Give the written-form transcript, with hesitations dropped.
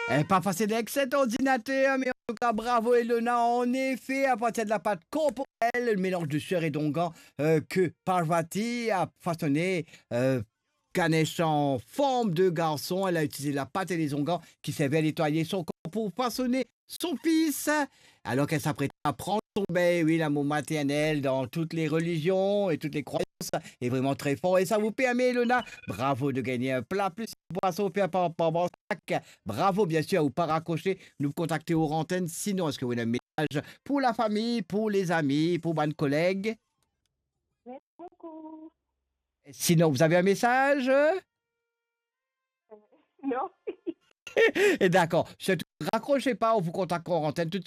Pas facile avec cet ordinateur, mais en tout cas, bravo Elena. En effet, à partir de la pâte corporelle, le mélange de sueur et d'onguent que Parvati a façonné, Ganesh en forme de garçon, elle a utilisé la pâte et les onguents qui servaient à nettoyer son corps pour façonner son fils. Alors qu'elle s'apprêtait à prendre son bain, oui, l'amour maternel dans toutes les religions et toutes les croyances est vraiment très fort. Et ça vous permet, Elena, bravo de gagner un plat plus une boisson offert par sac. Bravo, bien sûr, ou pas raccrocher, nous contacter aux antennes. Sinon, est-ce que vous avez un message pour la famille, pour les amis, pour bonnes collègues? Merci beaucoup. Sinon, vous avez un message? Non. Et d'accord. Raccrochez pas, on vous contacte en antenne tout de suite.